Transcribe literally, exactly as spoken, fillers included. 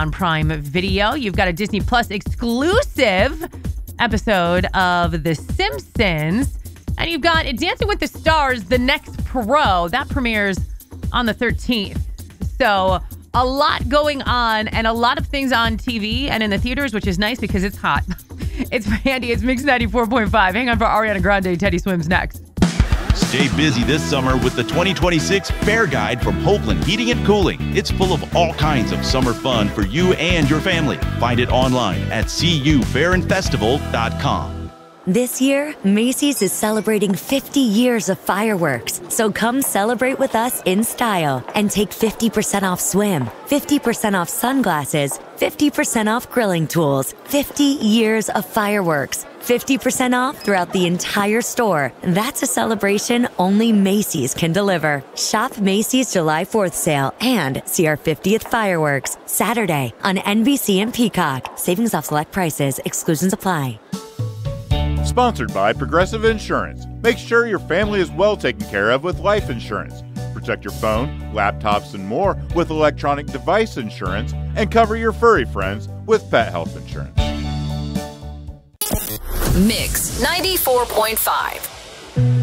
Amazon Prime Video. You've got a Disney Plus exclusive episode of The Simpsons. And you've got Dancing with the Stars, The Next Pro. That premieres on the thirteenth. So a lot going on and a lot of things on T V and in the theaters, which is nice because it's hot. It's Randy. It's Mix ninety-four point five. Hang on for Ariana Grande. Teddy Swims next. Stay busy this summer with the twenty twenty-six Fair Guide from Hopeland Heating and Cooling. It's full of all kinds of summer fun for you and your family. Find it online at c u fair and festival dot com. This year, Macy's is celebrating fifty years of fireworks. So come celebrate with us in style and take fifty percent off swim, fifty percent off sunglasses, fifty percent off grilling tools, fifty years of fireworks, fifty percent off throughout the entire store. That's a celebration only Macy's can deliver. Shop Macy's July fourth sale and see our fiftieth fireworks Saturday on N B C and Peacock. Savings off select prices. Exclusions apply. Sponsored by Progressive Insurance. Make sure your family is well taken care of with life insurance. Protect your phone, laptops, and more with electronic device insurance, and cover your furry friends with pet health insurance. Mix ninety-four point five.